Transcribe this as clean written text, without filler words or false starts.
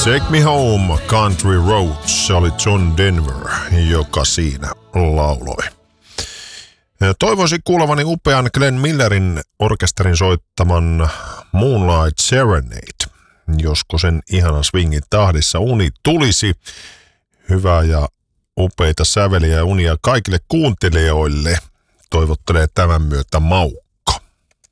Take Me Home, Country Roads, se oli John Denver, joka siinä lauloi. Toivoisin kuulevani upean Glenn Millerin orkesterin soittaman Moonlight Serenade. Josko sen ihanan swingin tahdissa uni tulisi. Hyvää ja upeita säveliä ja unia kaikille kuuntelijoille. Toivottelee tämän myötä Mau.